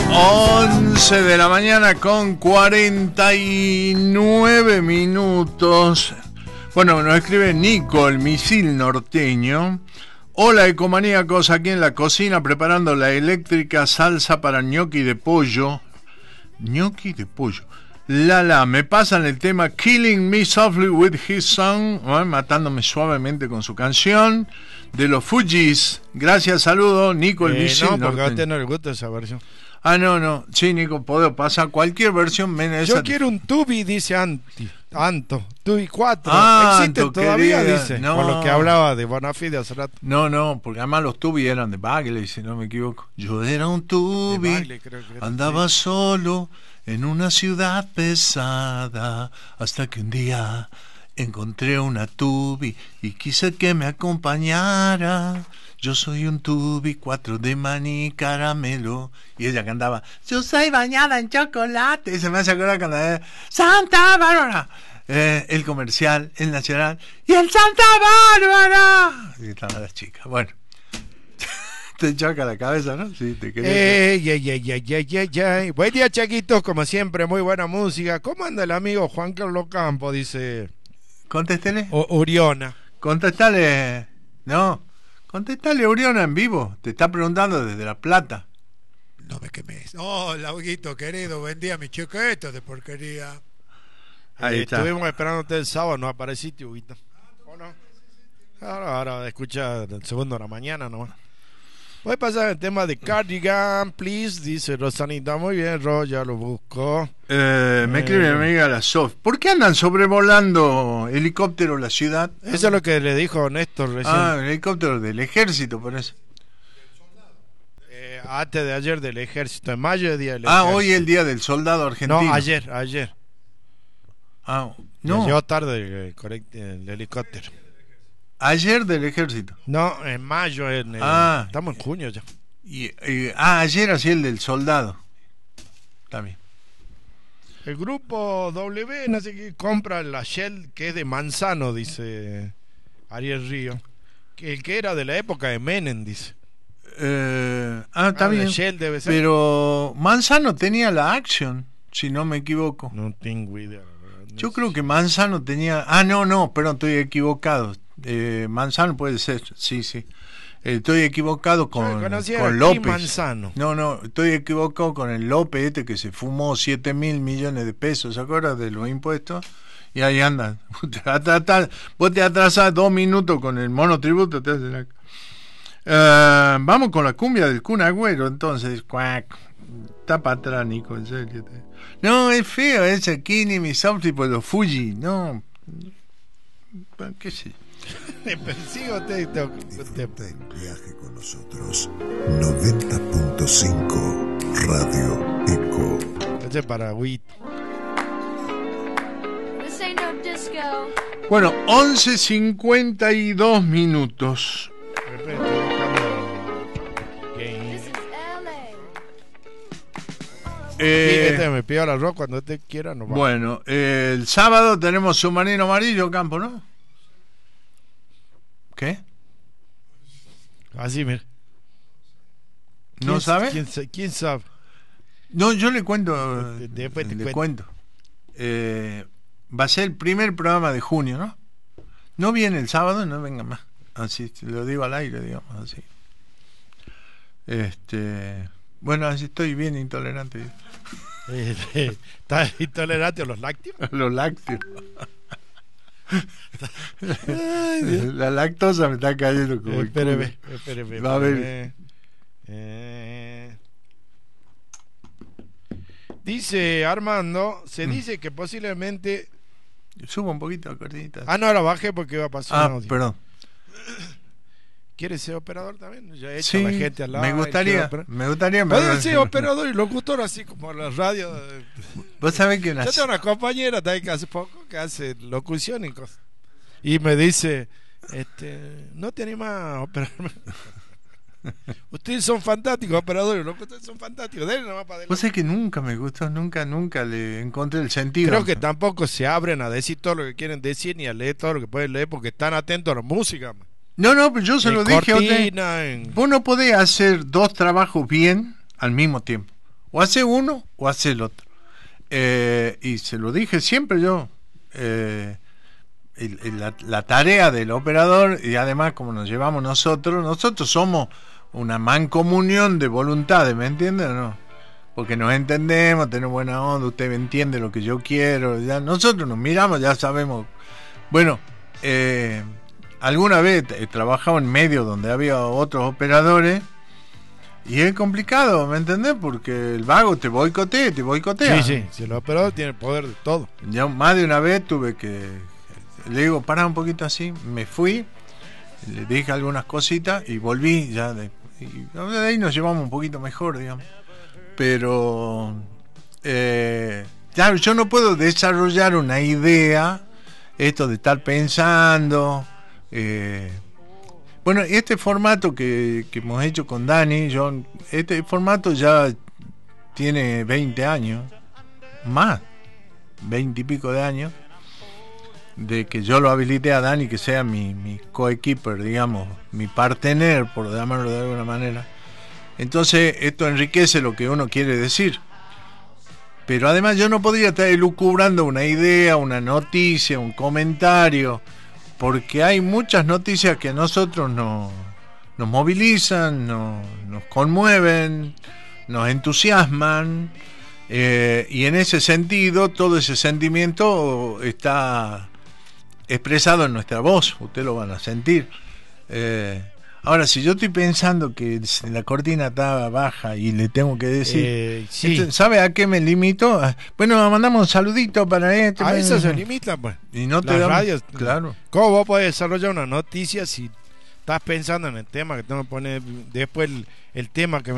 11 de la mañana con 49 minutos. Bueno, nos escribe Nico, el misil norteño. Hola, ecomaníacos, aquí en la cocina preparando la eléctrica salsa para ñoqui de pollo. Ñoqui de pollo. Lala, me pasan el tema Killing Me Softly with His Song, matándome suavemente con su canción, de los Fugees. Gracias, saludo, Nico, el misil no, porque norteño. a usted no le gusta esa versión. Ah, no. Sí, Nico, puedo pasar cualquier versión menos esa. Yo quiero un Tubi, dice Anto. Tubi 4. Ah, ¿existe Anto, todavía? querida. Dice. No. Por lo que hablaba de Bonafide hace rato. No, porque además los Tubi eran de Bagley, si no me equivoco. Yo era un Tubi, Bagley, creo que era, andaba solo en una ciudad pesada, hasta que un día encontré una Tubi y quise que me acompañara. Yo soy un Tubi 4 de maní caramelo. Y ella cantaba, yo soy bañada en chocolate. Y se me hace acordar cuando Santa Bárbara. El comercial, el nacional y el Santa Bárbara. Y estaban las chicas. Bueno, te choca la cabeza, ¿no? Sí, te quería. Buen día, Chaquitos, como siempre, muy buena música. ¿Cómo anda el amigo Juan Carlos Campo? Dice. Contéstele. Uriona. Contestale. No. Contestale, Uriona, en vivo. Te está preguntando desde La Plata. No me quemes. Hola, Huguito, querido. Buen día, mi chiquito de porquería. Ahí está. Estuvimos esperándote el sábado, no apareciste, Huguito. ¿O no? Ahora escucha el segundo de la mañana nomás. Voy a pasar el tema de Cardigan, please, dice Rosanita. Muy bien, Ro, ya lo busco. Me escribe mi amiga la Sof. ¿Por qué andan sobrevolando helicóptero la ciudad? Eso es lo que le dijo Néstor recién. El helicóptero del ejército, por eso. Antes de ayer del ejército, en mayo es día del ejército. Hoy es el día del soldado argentino. No, ayer. No. Llegó tarde el helicóptero. Ayer del ejército. No, en mayo. Estamos en junio ya. Ayer así el del soldado. También. El grupo W, no sé qué, compra la Shell que es de Manzano, dice Ariel Río. El que era de la época de Menem, dice. Está bien. Shell debe ser. Pero Manzano tenía la Action, si no me equivoco. No tengo idea. Yo creo que Manzano tenía... no, perdón, estoy equivocado. Manzano puede ser, sí. Estoy equivocado con López. Manzano. No, estoy equivocado con el López que se fumó 7.000 millones de pesos, ¿se acuerdan de los impuestos? Y ahí andan. Vos te atrasás 2 minutos con el monotributo. Vamos con la cumbia del Kun Agüero, entonces. Cuac. Está para atrás, Nico, en serio. No, es feo ese Killing Me Softly por los Fuji. No. ¿Qué sé? Disfruta en viaje con nosotros. 90.5 Radio Eco. Este es para Wit. Bueno, 11:52 minutos. Me pido la rock cuando usted quiera. Bueno, el sábado tenemos Submarino Amarillo, Campo, ¿no? ¿Qué? Así, mira. ¿No sabe? ¿Quién sabe? No, yo le cuento. Después le cuento. Va a ser el primer programa de junio, ¿no? No viene el sábado, no venga más. Así, lo digo al aire, digamos, así. Bueno, así estoy bien intolerante. ¿Estás intolerante a los lácteos? Los lácteos. La lactosa me está cayendo como espéreme. Va a ver. Dice Armando, se dice que posiblemente... Suba un poquito, cortita. No, la bajé porque iba a pasar. Perdón. ¿Quieres ser operador también? Ya he hecho sí, la gente al lado. Me gustaría. Puede ser operador y locutor, así como la radio. Vos sabés que yo tengo una compañera también que hace poco que hace locución y cosas. Y me dice, no te animas a operarme. Ustedes son fantásticos, operadores, ustedes son fantásticos. Denle nomás para adelante. Vos sabés que nunca me gustó, nunca le encontré el sentido. Creo que tampoco se abren a decir todo lo que quieren decir ni a leer todo lo que pueden leer porque están atentos a la música. No, pero yo se lo dije a usted. Vos no podés hacer 2 trabajos bien al mismo tiempo. o hace uno o hace el otro. Y se lo dije siempre yo. La tarea del operador, y además como nos llevamos nosotros somos una mancomunión de voluntades, ¿me entiende o no? Porque nos entendemos, tenemos buena onda, usted entiende lo que yo quiero, ya nosotros nos miramos, ya sabemos. Bueno, alguna vez he trabajado en medios donde había otros operadores y es complicado, ¿me entendés? Porque el vago te boicotea. Sí, si el operador tiene el poder de todo. Ya más de una vez tuve que, le digo, pará un poquito así, me fui, le dije algunas cositas y volví ya de ahí nos llevamos un poquito mejor, digamos. Pero claro, yo no puedo desarrollar una idea, esto de estar pensando. Bueno, este formato que hemos hecho con Dani, este formato ya tiene 20 años, más, 20 y pico de años, de que yo lo habilité a Dani que sea mi coequiper, digamos, mi partener, por llamarlo de alguna manera. Entonces esto enriquece lo que uno quiere decir. Pero además yo no podría estar elucubrando una idea, una noticia, un comentario, porque hay muchas noticias que a nosotros nos movilizan, nos conmueven, nos entusiasman, y en ese sentido todo ese sentimiento está expresado en nuestra voz, ustedes lo van a sentir. Ahora, si yo estoy pensando que la cortina está baja y le tengo que decir, sí. ¿sabe a qué me limito? Bueno, mandamos un saludito para esto. A eso se limita, pues. Y no te las damos, radios, claro. ¿Cómo vos podés desarrollar una noticia si estás pensando en el tema que tengo que poner después el tema que